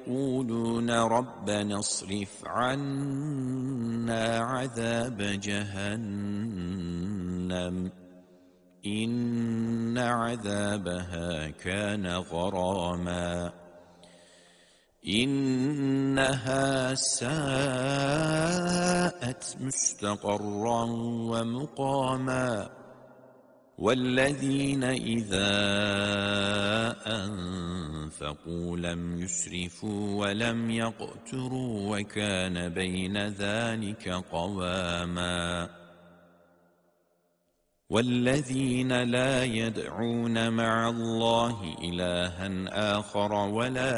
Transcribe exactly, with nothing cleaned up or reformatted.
يقولون ربنا اصرف عنا عذاب جهنم إن عذابها كان غراما إنها ساءت مستقرا ومقاما والذين إذا أنفقوا لم يسرفوا ولم يقتروا وكان بين ذلك قواما والذين لا يدعون مع الله إلها آخر ولا